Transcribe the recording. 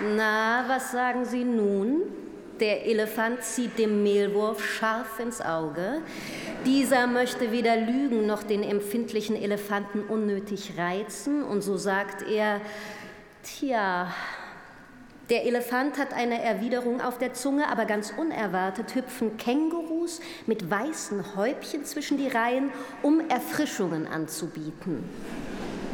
Na, was sagen Sie nun? Der Elefant zieht dem Mehlwurf scharf ins Auge. Dieser möchte weder lügen noch den empfindlichen Elefanten unnötig reizen. Und so sagt er, tja, der Elefant hat eine Erwiderung auf der Zunge, aber ganz unerwartet hüpfen Kängurus mit weißen Häubchen zwischen die Reihen, um Erfrischungen anzubieten.